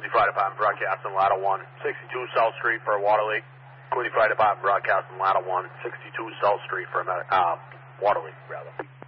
Fire Department broadcasting Ladder 1, 62 South Street for a water leak. Quincy Fire Department broadcasting Ladder 1, 62 South Street for a water leak, rather.